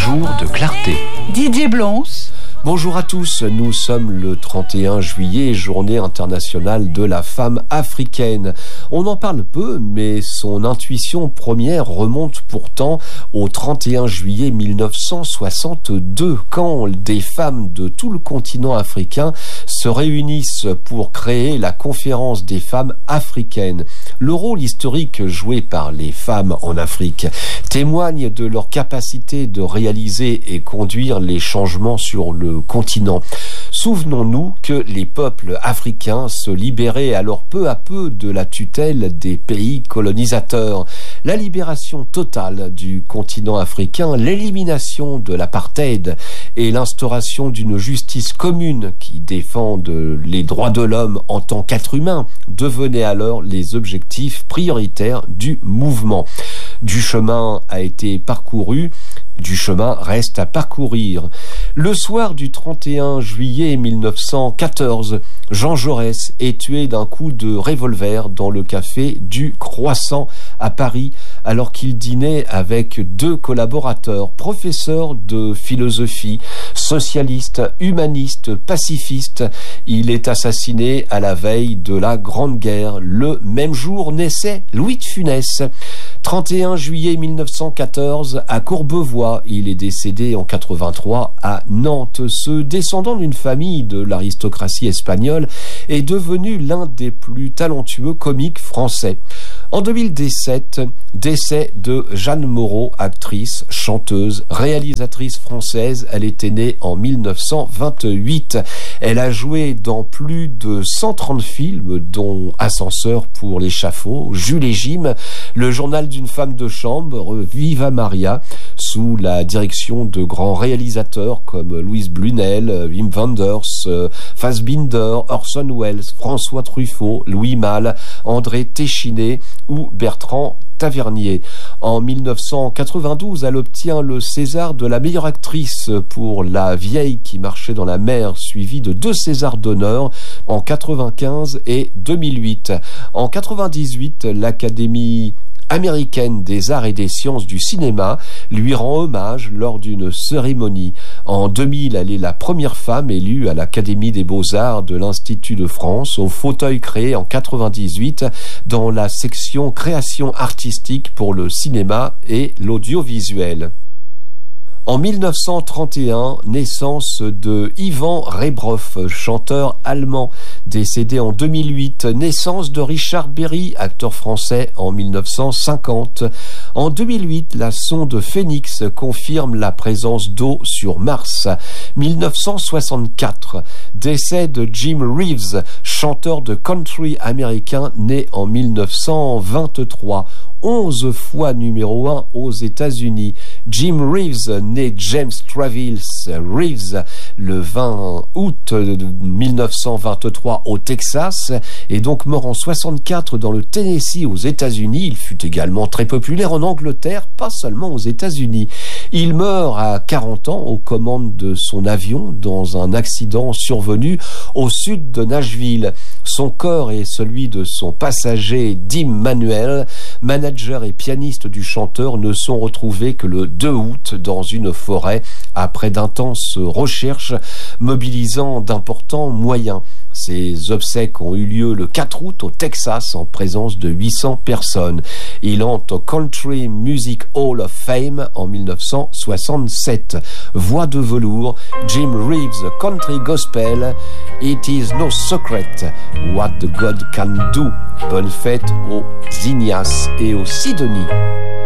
jour de clarté. Didier Blons. Bonjour à tous, nous sommes le 31 juillet, journée internationale de la femme africaine. On en parle peu, mais son intuition première remonte pourtant au 31 juillet 1962, quand des femmes de tout le continent africain se réunissent pour créer la conférence des femmes africaines. Le rôle historique joué par les femmes en Afrique témoigne de leur capacité de réaliser et conduire les changements sur le continent. Souvenons-nous que les peuples africains se libéraient alors peu à peu de la tutelle des pays colonisateurs. La libération totale du continent africain, l'élimination de l'apartheid et l'instauration d'une justice commune qui défende les droits de l'homme en tant qu'être humain devenaient alors les objectifs prioritaires du mouvement. Du chemin a été parcouru, du chemin reste à parcourir. Le soir du 31 juillet 1914, Jean Jaurès est tué d'un coup de revolver dans le café du Croissant à Paris, alors qu'il dînait avec deux collaborateurs, professeurs de philosophie, socialistes, humanistes, pacifistes. Il est assassiné à la veille de la Grande Guerre. Le même jour naissait Louis de Funès. 31 juillet 1914, à Courbevoie, il est décédé en 83 à Nantes. Ce descendant d'une famille de l'aristocratie espagnole est devenu l'un des plus talentueux comiques français. En 2017, décès de Jeanne Moreau, actrice, chanteuse, réalisatrice française. Elle était née en 1928. Elle a joué dans plus de 130 films, dont Ascenseur pour l'échafaud, Jules et Jim, Le journal d'une femme de chambre, Viva Maria, sous la direction de grands réalisateurs comme Louise Blunel, Wim Wenders, Fassbinder, Orson Welles, François Truffaut, Louis Malle, André Téchiné ou Bertrand Tavernier. En 1992, elle obtient le César de la meilleure actrice pour La vieille qui marchait dans la mer, suivi de 2 Césars d'honneur en 1995 et 2008. En 1998, l'Académie américaine des arts et des sciences du cinéma lui rend hommage lors d'une cérémonie. En 2000, elle est la première femme élue à l'Académie des beaux-arts de l'Institut de France, au fauteuil créé en 1998 dans la section création artistique pour le cinéma et l'audiovisuel. En 1931, naissance de Ivan Rebroff, chanteur allemand, décédé en 2008. Naissance de Richard Berry, acteur français, en 1950. En 2008, la sonde Phoenix confirme la présence d'eau sur Mars. 1964, décès de Jim Reeves, chanteur de country américain, né en 1923. 11 fois numéro 1 aux États-Unis. Jim Reeves, né James Travis Reeves le 20 août 1923 au Texas, est donc mort en 64 dans le Tennessee aux États-Unis. Il fut également très populaire en Angleterre, pas seulement aux États-Unis. Il meurt à 40 ans aux commandes de son avion dans un accident survenu au sud de Nashville. Son corps et celui de son passager Dim Manuel, manager et pianiste du chanteur, ne sont retrouvés que le 2 août dans une forêt après d'intenses recherches mobilisant d'importants moyens. Ces obsèques ont eu lieu le 4 août au Texas en présence de 800 personnes. Il entre au Country Music Hall of Fame en 1967. Voix de velours, Jim Reeves, Country Gospel, It is no secret what the God can do. Bonne fête aux Ignace et aux Sidonie.